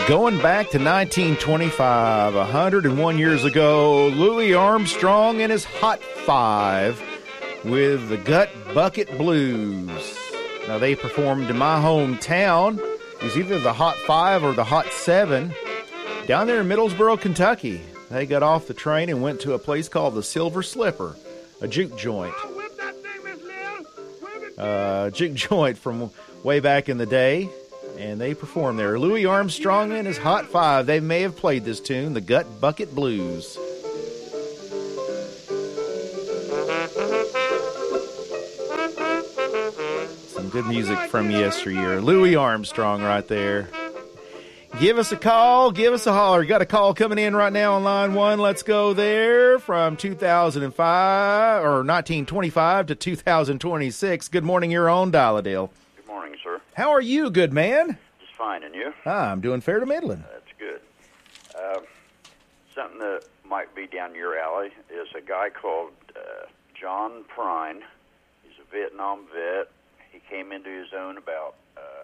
Going back to 1925, 101 years ago, Louis Armstrong and his Hot Five with the Gut Bucket Blues. Now, they performed in my hometown. It was either the Hot Five or the Hot Seven down there in Middlesboro, Kentucky. They got off the train and went to a place called the Silver Slipper, a juke joint. Juke joint from way back in the day. And they performed there. Louis Armstrong and his Hot Five. They may have played this tune, the Gut Bucket Blues. Some good music from yesteryear. Louis Armstrong right there. Give us a call. Give us a holler. Got a call coming in right now on line one. Let's go there from 2005 or 1925 to 2026. Good morning. You're on Dial-A-Dale. Good morning, sir. How are you, good man? Just fine, and you? I'm doing fair to middling. That's good. Something that might be down your alley is a guy called John Prine. He's a Vietnam vet. He came into his own about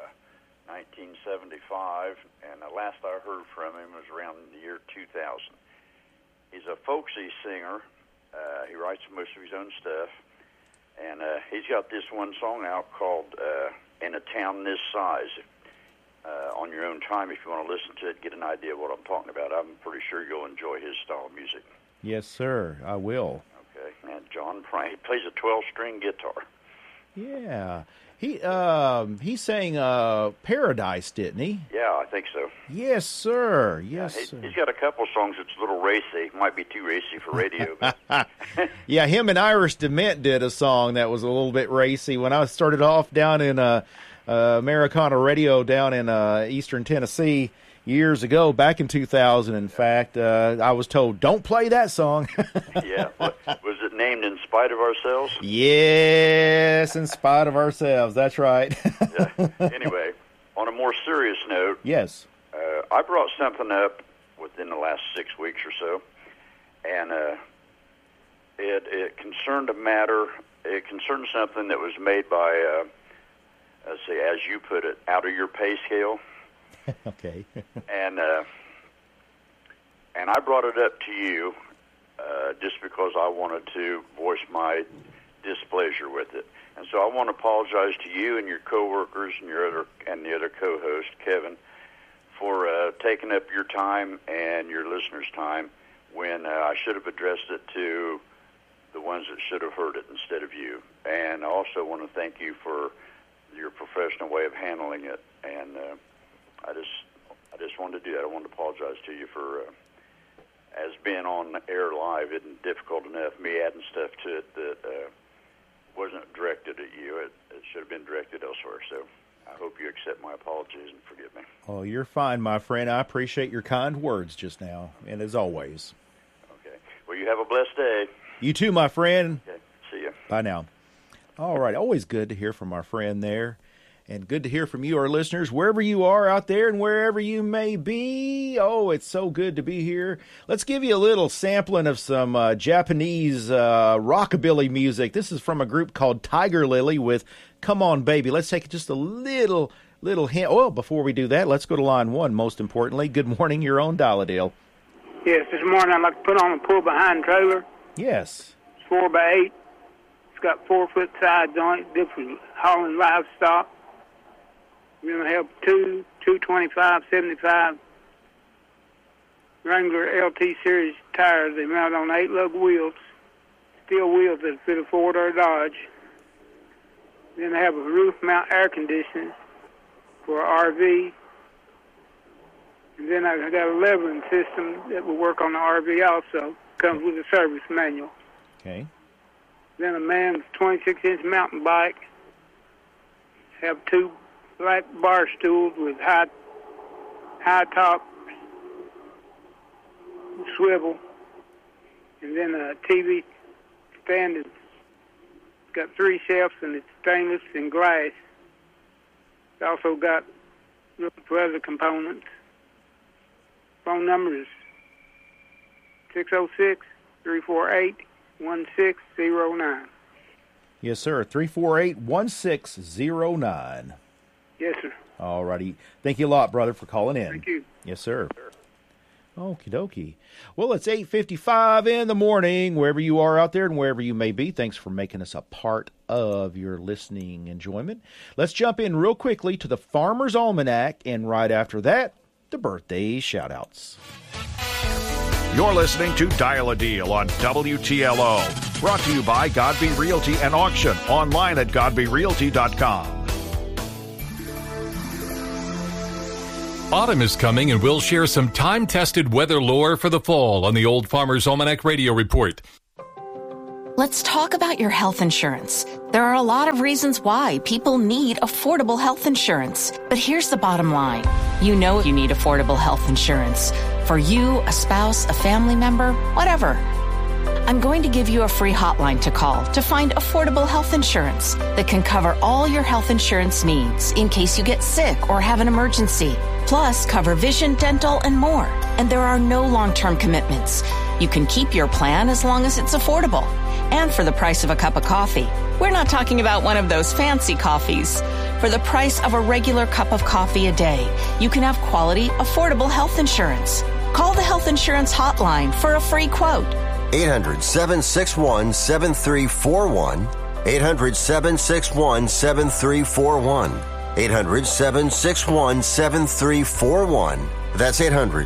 1975, and the last I heard from him was around the year 2000. He's a folksy singer. He writes most of his own stuff, and he's got this one song out called In a Town This Size. On your own time, if you want to listen to it, get an idea of what I'm talking about. I'm pretty sure you'll enjoy his style of music. Yes, sir, I will. Okay, and John Prine, he plays a 12-string guitar. Yeah. He sang Paradise, didn't he? Yeah, I think so. Yes, sir. Yes, sir. He's got a couple songs that's a little racy. Might be too racy for radio. But. Yeah, him and Irish Dement did a song that was a little bit racy. When I started off down in Americana Radio down in eastern Tennessee years ago, back in 2000, in fact, I was told, don't play that song. Yeah. Was it named In Spite of Ourselves? Yes, In Spite of Ourselves. That's right. Yeah. Anyway, on a more serious note, yes, I brought something up within the last 6 weeks or so, and it concerned a matter. It concerned something that was made by, let's say, as you put it, out of your pay scale. Okay. And I brought it up to you just because I wanted to voice my displeasure with it. And so I want to apologize to you and your coworkers and the other co-host, Kevin, for taking up your time and your listeners' time when I should have addressed it to the ones that should have heard it instead of you. And I also want to thank you for your professional way of handling it. And I just wanted to do that. I wanted to apologize to you for, as being on air live, it isn't difficult enough, me adding stuff to it that wasn't directed at you. It should have been directed elsewhere. So I hope you accept my apologies and forgive me. Oh, you're fine, my friend. I appreciate your kind words just now, and as always. Okay. Well, you have a blessed day. You too, my friend. Okay. See you. Bye now. All right. Always good to hear from our friend there. And good to hear from you, our listeners, wherever you are out there and wherever you may be. Oh, it's so good to be here. Let's give you a little sampling of some Japanese rockabilly music. This is from a group called Tiger Lily with Come On Baby. Let's take just a little hint. Well, before we do that, let's go to line one, most importantly. Good morning, you're on Dial-A-Dale. Yes, this morning I'd like to put on a pull-behind trailer. Yes. It's 4x8. It's got 4-foot sides on it, good for hauling livestock. We're going to have two 225/75 Wrangler LT Series tires. They mount on 8-lug wheels, steel wheels that fit a Ford or a Dodge. Then they have a roof mount air conditioning for an RV. And then I got a leveling system that will work on the RV also. Comes with a service manual. Okay. Then a man's 26-inch mountain bike. Have two black bar stools with high top swivel, and then a TV stand that's got 3 shelves, and it's stainless and glass. It's also got room for other components. Phone number is 606-348-1609. Yes, sir. 348-1609. Yes, sir. All righty. Thank you a lot, brother, for calling in. Thank you. Yes, sir. Okie dokie. Well, it's 8:55 in the morning, wherever you are out there and wherever you may be. Thanks for making us a part of your listening enjoyment. Let's jump in real quickly to the Farmer's Almanac, and right after that, the birthday shout-outs. You're listening to Dial a Deal on WTLO. Brought to you by Godby Realty and Auction. Online at godbyrealty.com. Autumn is coming, and we'll share some time-tested weather lore for the fall on the Old Farmer's Almanac Radio Report. Let's talk about your health insurance. There are a lot of reasons why people need affordable health insurance. But here's the bottom line. You know you need affordable health insurance. For you, a spouse, a family member, whatever. I'm going to give you a free hotline to call to find affordable health insurance that can cover all your health insurance needs in case you get sick or have an emergency. Plus, cover vision, dental, and more. And there are no long-term commitments. You can keep your plan as long as it's affordable. And for the price of a cup of coffee. We're not talking about one of those fancy coffees. For the price of a regular cup of coffee a day, you can have quality, affordable health insurance. Call the Health Insurance Hotline for a free quote. 800-761-7341. 800-761-7341. 800-761-7341. That's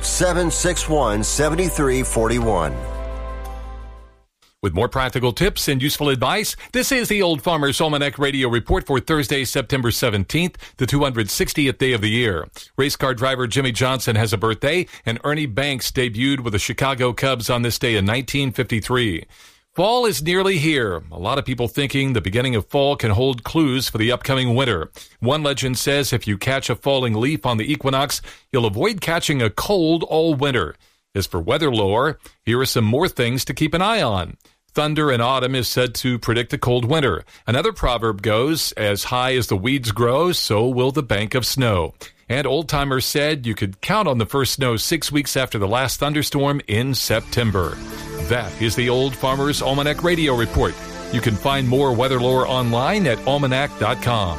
800-761-7341. With more practical tips and useful advice, this is the Old Farmer's Almanac Radio Report for Thursday, September 17th, the 260th day of the year. Race car driver Jimmy Johnson has a birthday, and Ernie Banks debuted with the Chicago Cubs on this day in 1953. Fall is nearly here. A lot of people thinking the beginning of fall can hold clues for the upcoming winter. One legend says if you catch a falling leaf on the equinox, you'll avoid catching a cold all winter. As for weather lore, here are some more things to keep an eye on. Thunder in autumn is said to predict a cold winter. Another proverb goes, as high as the weeds grow, so will the bank of snow. And old-timers said you could count on the first snow 6 weeks after the last thunderstorm in September. That is the Old Farmer's Almanac Radio Report. You can find more weather lore online at almanac.com.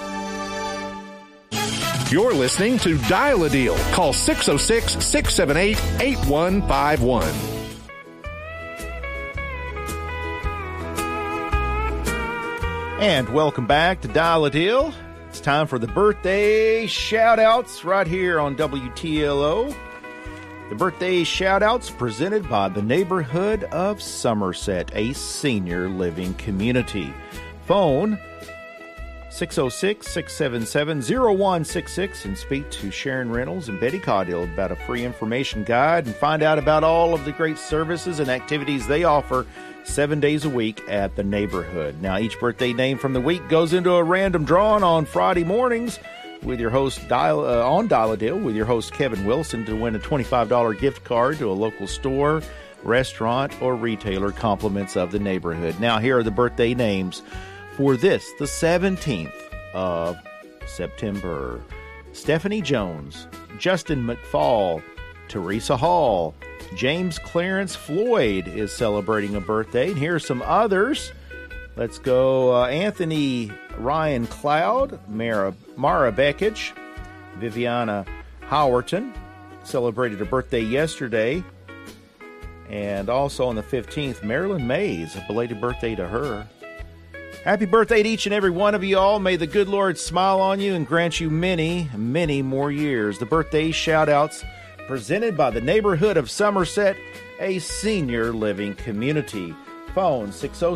You're listening to Dial a Deal. Call 606-678-8151. And welcome back to Dial a Deal. It's time for the birthday shout-outs right here on WTLO. The birthday shout-outs presented by the neighborhood of Somerset, a senior living community. Phone 606-677-0166 and speak to Sharon Reynolds and Betty Caudill about a free information guide and find out about all of the great services and activities they offer 7 days a week at the neighborhood. Now, each birthday name from the week goes into a random drawing on Friday mornings with your host on Dial a Deal with your host Kevin Wilson to win a $25 gift card to a local store, restaurant, or retailer, compliments of the neighborhood. Now, here are the birthday names for this, the 17th of September. Stephanie Jones, Justin McFall, Teresa Hall, James Clarence Floyd is celebrating a birthday. And here are some others. Let's go Anthony Ryan Cloud, Mara Beckich, Viviana Howerton celebrated a birthday yesterday. And also on the 15th, Marilyn Mays, a belated birthday to her. Happy birthday to each and every one of you all. May the good Lord smile on you and grant you many, many more years. The birthday shout-outs presented by the neighborhood of Somerset, a senior living community. Phone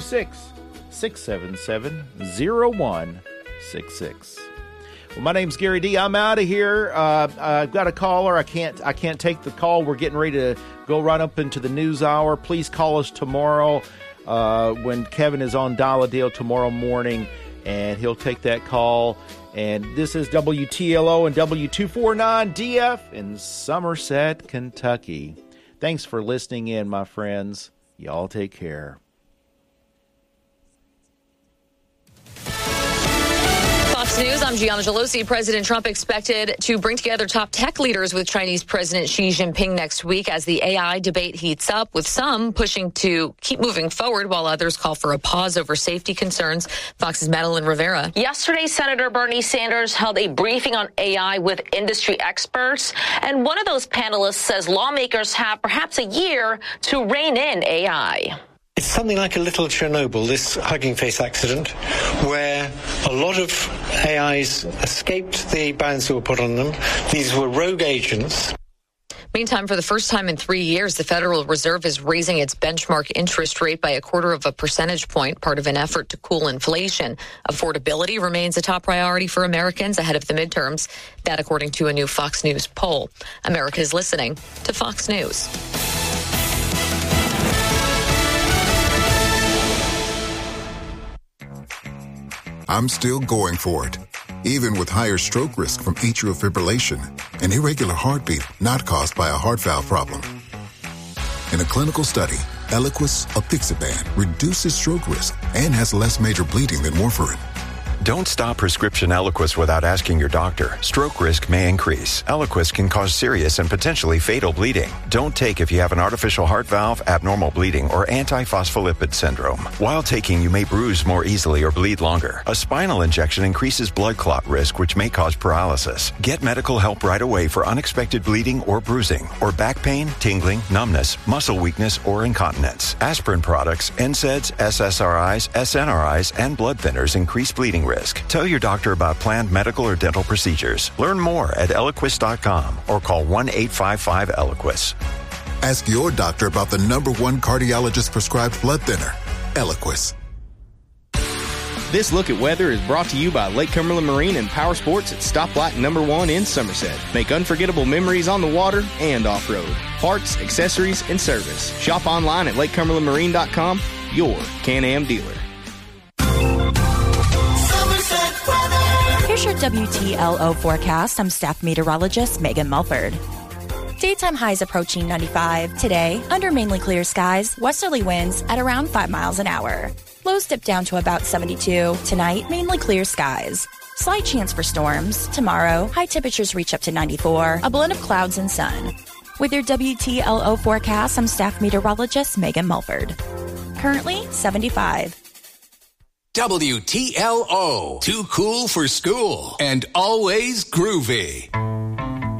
606-677-0166. Well, my name's Gary D. I'm out of here. I've got a caller. I can't take the call. We're getting ready to go right up into the news hour. Please call us tomorrow when Kevin is on Dial a Deal tomorrow morning, and he'll take that call. And this is WTLO and W249DF in Somerset, Kentucky. Thanks for listening in, my friends. Y'all take care. Thought Fox News, I'm Gianna Gelosi. President Trump expected to bring together top tech leaders with Chinese President Xi Jinping next week as the AI debate heats up, with some pushing to keep moving forward while others call for a pause over safety concerns. Fox's Madeline Rivera. Yesterday, Senator Bernie Sanders held a briefing on AI with industry experts, and one of those panelists says lawmakers have perhaps a year to rein in AI. It's something like a little Chernobyl, this Hugging Face accident, where a lot of AIs escaped the bans that were put on them. These were rogue agents. Meantime, for the first time in 3 years, the Federal Reserve is raising its benchmark interest rate by 0.25 percentage point, part of an effort to cool inflation. Affordability remains a top priority for Americans ahead of the midterms. That according to a new Fox News poll. America is listening to Fox News. I'm still going for it, even with higher stroke risk from atrial fibrillation, an irregular heartbeat not caused by a heart valve problem. In a clinical study, Eliquis apixaban reduces stroke risk and has less major bleeding than warfarin. Don't stop prescription Eliquis without asking your doctor. Stroke risk may increase. Eliquis can cause serious and potentially fatal bleeding. Don't take if you have an artificial heart valve, abnormal bleeding, or antiphospholipid syndrome. While taking, you may bruise more easily or bleed longer. A spinal injection increases blood clot risk, which may cause paralysis. Get medical help right away for unexpected bleeding or bruising, or back pain, tingling, numbness, muscle weakness, or incontinence. Aspirin products, NSAIDs, SSRIs, SNRIs, and blood thinners increase bleeding risk. Tell your doctor about planned medical or dental procedures. Learn more at Eliquis.com or call 1-855-ELIQUIS. Ask your doctor about the #1 cardiologist-prescribed blood thinner, Eliquis. This look at weather is brought to you by Lake Cumberland Marine and Power Sports at Stoplight #1 in Somerset. Make unforgettable memories on the water and off-road. Parts, accessories, and service. Shop online at LakeCumberlandMarine.com, your Can-Am dealer. Here's your WTLO forecast. I'm staff meteorologist Megan Mulford. Daytime highs approaching 95. Today, under mainly clear skies, westerly winds at around 5 miles an hour. Lows dip down to about 72. Tonight, mainly clear skies. Slight chance for storms. Tomorrow, high temperatures reach up to 94. A blend of clouds and sun. With your WTLO forecast, I'm staff meteorologist Megan Mulford. Currently, 75. WTLO, too cool for school and always groovy.